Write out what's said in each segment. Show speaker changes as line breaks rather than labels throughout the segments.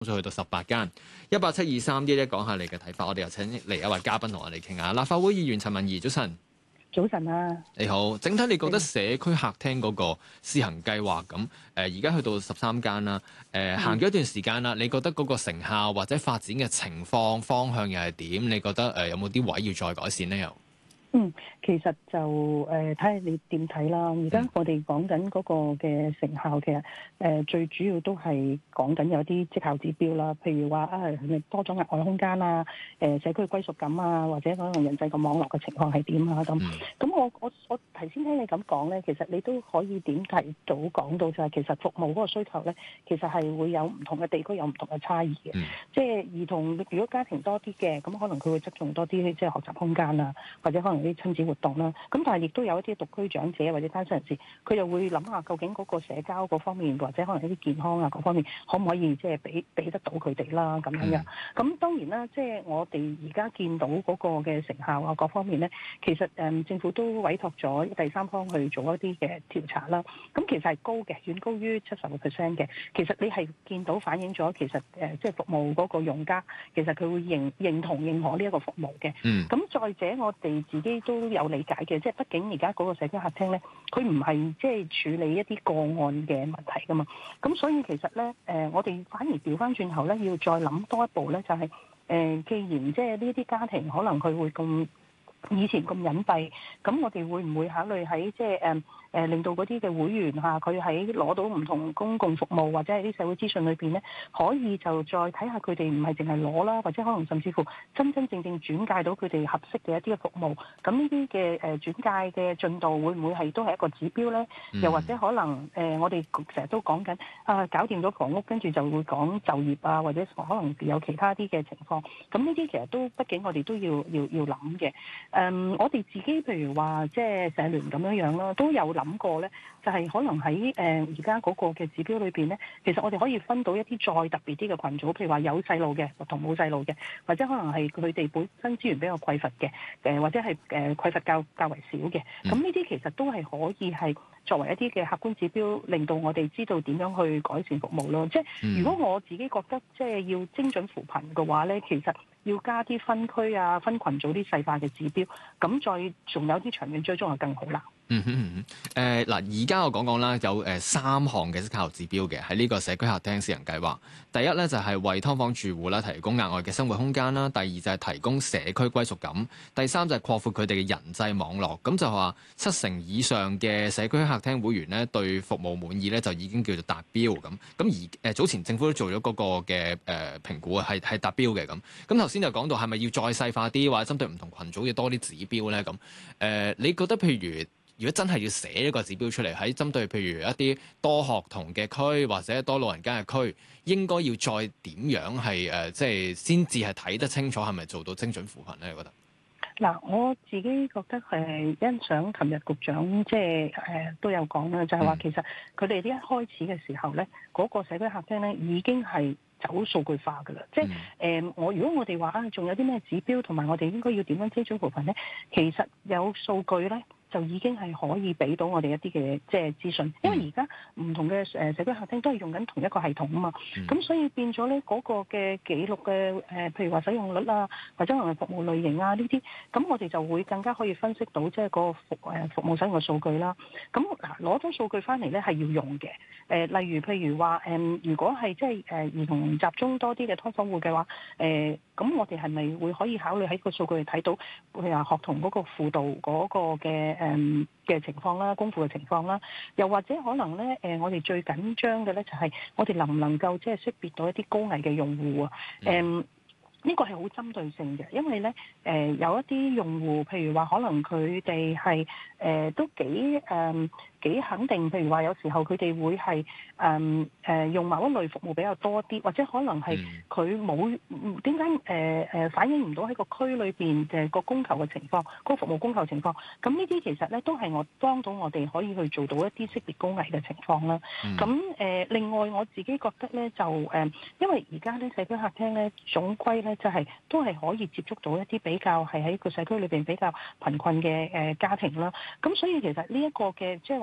咗去到18間。1872311講下你嘅睇法，我哋又請嚟一位嘉賓同我哋傾下。立法會議員陳文儀，早晨。
早晨啊，
你好。整體你覺得社區客廳嗰個試行計劃咁，而家去到13間啦，行咗一段時間啦，你覺得嗰個成效或者發展嘅情況方向又係點？你覺得有冇啲位要再改善呢？又？
其實就睇下你點睇啦。而家我哋講緊嗰個嘅成效，其實最主要都係講緊有啲績效指標啦。譬如話係咪多咗額外空間啊？社區歸屬感啊，或者可能人際個網絡嘅情況係點啊？咁我提先聽你咁講咧，其實你都可以點提早講到就係其實服務嗰個需求咧，其實係會有唔同嘅地區有唔同嘅差異嘅。即係兒童如果家庭多啲嘅，咁可能佢會側重多啲即係學習空間啊，或者可能啲親子活動啦，咁但係亦都有一啲獨居長者或者單身人士，佢又會諗下究竟嗰個社交嗰方面，或者可能一啲健康啊嗰方面，可唔可以即係俾得到佢哋啦咁樣樣。咁當然啦，即係我哋而家見到嗰個嘅成效啊各方面咧，其實政府都委託咗第三方去做一啲嘅調查啦。咁其實係高嘅，遠高於70%嘅。其實你係見到反映咗其實即係服務嗰個用家，其實佢會認同認可呢一個服務嘅。咁再者，我哋自己都有理解嘅，即係畢竟而家嗰個社區客廳咧，佢唔係即係處理一啲個案嘅問題噶嘛。咁所以其實咧，我哋反而調翻轉頭咧，要再諗多一步咧，就係既然即係呢啲家庭可能佢會咁以前咁隱蔽，咁我哋會唔會考慮喺即係令到嗰啲嘅會員嚇，佢喺攞到唔同公共服務或者係啲社會資訊裏邊咧，可以就再睇下佢哋唔係淨係攞啦，或者可能甚至乎真正轉介到佢哋合適嘅一啲嘅服務。咁呢啲嘅轉介嘅進度會唔會係都係一個指標咧？又或者可能我哋成日都講緊搞掂咗房屋，跟住就會講就業啊，或者可能有其他啲嘅情況。咁呢啲其實都畢竟我哋都要諗嘅。我哋自己譬如話即係社聯咁樣啦，都有諗過咧，就係可能喺而家嗰個嘅指標裏邊咧，其實我哋可以分到一啲再特別啲嘅群組，譬如話有細路嘅同冇細路嘅，或者可能係佢哋本身資源比較匱乏嘅，或者係匱乏較為少嘅。咁呢啲其實都係可以係作為一啲嘅客觀指標，令到我哋知道點樣去改善服務咯。即係如果我自己覺得即係要精準扶貧嘅話咧，其實要加啲分區啊、分群組啲細化嘅指標，咁再仲有啲長遠追蹤就更好啦。
嗱，而家我講啦，有3項嘅績效指標嘅喺呢個社區客廳試行計劃。第一咧就係為劏房住戶啦提供額外嘅生活空間啦，第二就係提供社區歸屬感，第三就係擴闊佢哋嘅人際網絡。咁就話70%以上嘅社區客廳會員咧對服務滿意咧就已經叫做達標咁。咁而早前政府都做咗嗰個嘅評估係達標嘅咁。咁頭先就講到係咪要再細化啲，或者針對唔同群組要多啲指標咧咁？你覺得譬如果真係要寫一個指標出嚟，喺針對譬如一啲多學童嘅區或者多老人家嘅區，應該要再點樣係即係先至係睇得清楚係咪做到精準扶貧咧？你覺得？
嗱，我自己覺得欣賞琴日局長即係都有講啦，就係話其實佢哋呢一開始嘅時候咧，嗰個社區客廳咧已經係走數據化㗎啦。即係如果我哋話仲有啲咩指標，同埋我哋應該要點樣精準扶貧咧，其實有數據咧，就已經係可以俾到我哋一啲嘅即係資訊，因為而家唔同嘅社區客廳都係用緊同一個系統啊嘛，咁所以變咗咧嗰個嘅記錄嘅譬如話使用率啊，或者可能服務類型啊呢啲，咁我哋就會更加可以分析到即係個服務使用嘅數據啦。咁嗱，攞咗數據翻嚟咧係要用嘅，例如譬如話如果係即係兒童集中多啲嘅劏房戶嘅話，咁我哋係咪會可以考慮喺個數據嚟睇到，譬如話學童嗰個輔導嗰個嘅情況啦，功課嘅情況啦，又或者可能咧我哋最緊張嘅咧就係我哋能唔能夠即係識別到一啲高危嘅用戶啊？呢個係好針對性嘅，因為咧有一啲用戶，譬如話可能佢哋係都幾肯定，譬如話有時候佢哋會係用某一類服務比較多啲，或者可能係佢冇點解反映唔到喺個區裏邊嘅個供求嘅情況，個服務供求情況。咁呢啲其實咧都係我幫到我哋可以去做到一啲識別高危嘅情況啦。咁另外我自己覺得咧就因為而家咧社區客廳咧總歸咧就係都係可以接觸到一啲比較係喺個社區裏邊比較貧困嘅家庭啦。咁所以其實呢一個嘅即係我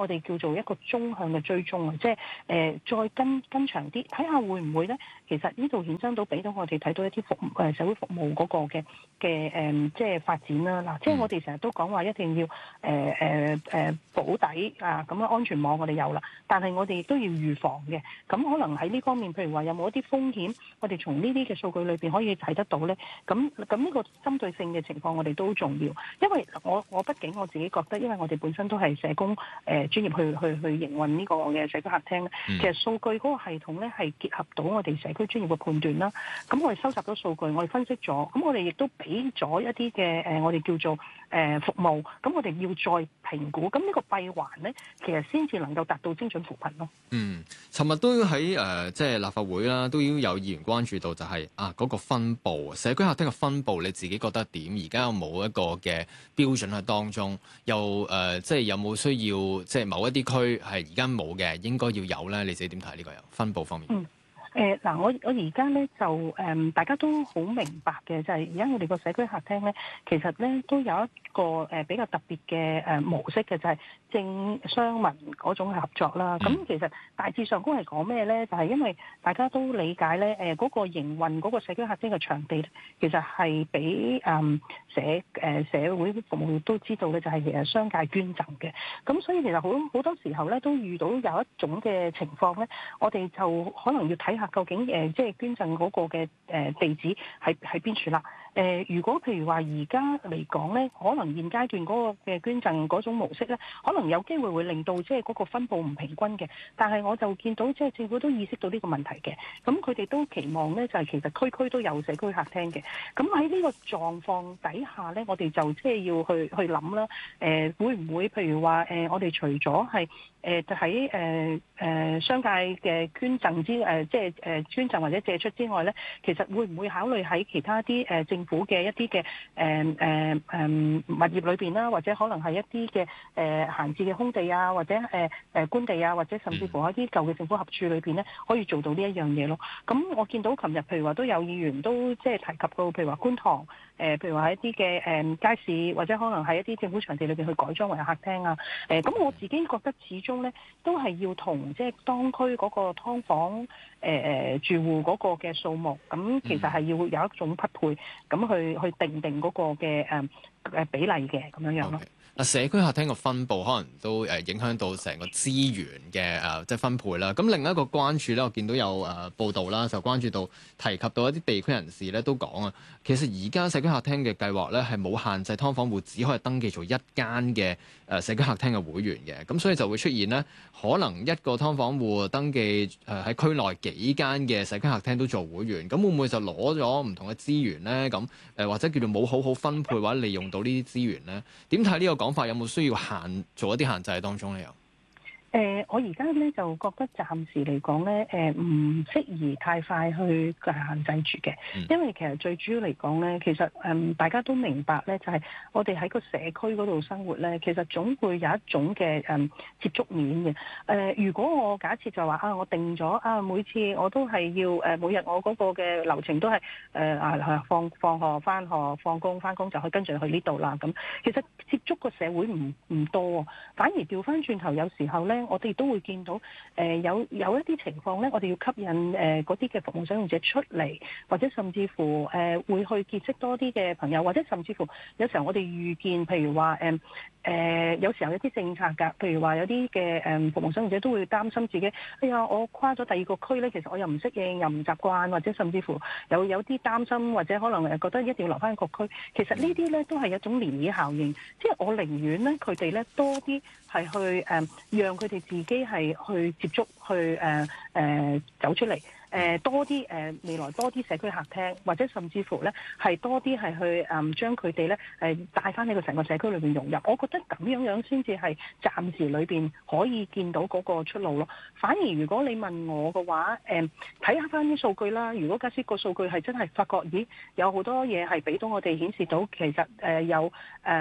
我哋叫做一個縱向嘅追蹤啊，即係再跟長啲，睇下會唔會咧？其實呢度衍生到俾到我哋睇到一啲社會服務嗰個嘅即係發展啦。嗱，即係我哋成日都講話一定要保底啊，咁樣安全網我哋有啦，但係我哋亦都要預防嘅。咁可能喺呢方面，譬如話有冇一啲風險，我哋從呢啲嘅數據裏邊可以睇得到咧。咁呢個針對性嘅情況，我哋都重要，因為我畢竟我自己覺得，因為我哋本身都係社工專業去營運呢個嘅社區客廳咧。其實數據嗰個系統咧係結合到我哋社區專業嘅判斷啦。咁我哋收集咗數據，我哋分析咗，咁我哋亦都俾咗一啲嘅我哋叫做服務。咁我哋要再評估，咁呢個閉環咧，其實先至能夠達到精準扶貧咯。
尋日都喺即係立法會啦，都已經有議員關注到就係嗰個分佈，社區客廳嘅分佈，你自己覺得點？而家有冇一個嘅標準喺當中？又即係有冇需要即係某一啲區係而家冇嘅，應該要有咧？你自己點睇呢個分佈方面？
嗱，我而家咧就大家都好明白嘅，就係而家我哋個社區客廳咧，其實咧都有一個比較特別嘅模式嘅，就係政商民嗰種合作啦。咁其實大致上都係講咩咧？就係因為大家都理解咧，嗰個營運嗰個社區客廳嘅場地咧，其實係俾社會服務都知道嘅，就係其實商界捐贈嘅。咁所以其實好多時候咧，都遇到有一種嘅情況咧，我哋就可能要睇下究竟即係捐贈嗰個嘅地址係邊處啦。如果譬如話而家嚟講咧，可能現階段嗰個嘅捐贈嗰種模式咧，可能有機會會令到即係嗰個分佈唔平均嘅。但係我就見到即係政府都意識到呢個問題嘅，咁佢哋都期望咧就係其實區區都有社區客廳嘅。咁喺呢個狀況底下咧，我哋就即係要去諗啦。會唔會譬如話我哋除咗係喺商界嘅捐贈即係捐贈或者借出之外咧，其實會唔會考慮喺其他啲政府嘅一啲嘅物業裏邊啦，或者可能係一啲嘅閒置嘅空地啊，或者官地啊，或者甚至乎喺啲舊嘅政府合署裏邊咧，可以做到呢一樣嘢咯。咁我見到琴日譬如話都有議員都即係提及到，譬如話觀塘譬如話喺一啲嘅街市，或者可能喺一啲政府場地裏邊去改裝為客廳啊。咁我自己覺得始終咧都係要同即係當區嗰個劏房住戶嗰個嘅數目，咁其實係要有一種匹配，咁去定嗰個嘅比例嘅咁樣咯。
嗱，社區客廳嘅分佈可能都影響到成個資源嘅即係分配啦。咁另一個關注咧，我見到有報道啦，就關注到提及到一啲地區人士咧都講啊，其實而家社區客廳嘅計劃咧係冇限制劏房戶只可以登記做一間嘅社區客廳嘅會員嘅，咁所以就會出現呢，可能一個劏房戶登記喺區內幾間嘅社區客廳都做會員，咁會唔會就攞咗唔同嘅資源咧？咁或者叫做冇好好分配或者利用到呢啲資源咧？點睇呢個講法？有冇需要做一啲限制喺當中咧？
我而家咧就覺得暫時嚟講咧，唔適宜太快去限制住嘅，因為其實最主要嚟講咧，其實大家都明白咧，就係我哋喺個社區嗰度生活咧，其實總會有一種嘅接觸面嘅。如果我假設就話我定咗每次我都係要每日我嗰個嘅流程都係放學、返學、放工、返工就去跟住去呢度啦。咁其實接觸個社會唔多，反而調翻轉頭有時候咧。我哋都會見到有一啲情況咧，我哋要吸引嗰啲嘅服務使用者出嚟，或者甚至乎會去結識多啲嘅朋友，或者甚至乎有時候我哋預見，譬如話有時候有啲政策㗎，譬如話有啲嘅服務使用者都會擔心自己，哎呀，我跨咗第二個區咧，其實我又唔適應，又唔習慣，或者甚至乎有啲擔心，或者可能覺得一定要留翻一個區。其實呢啲咧都係一種漣漪效應，即係我寧願咧佢哋咧多啲係去讓佢哋自己係去接觸，去走出嚟。多啲未來多啲社區客廳，或者甚至乎咧係多啲係去將佢哋咧帶翻喺個成個社區裏邊融入。我覺得咁樣先至係暫時裏邊可以見到嗰個出路咯。反而如果你問我嘅話，睇下翻啲數據啦。如果假設個數據係真係發覺，咦有好多嘢係俾到我哋顯示到，其實有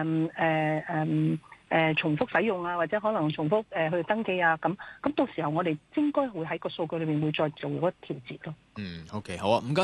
重複使用啊，或者可能重複去登記啊，咁到時候我哋應該會喺個數據裏面會再做一個調節咯。
OK， 好啊，唔該。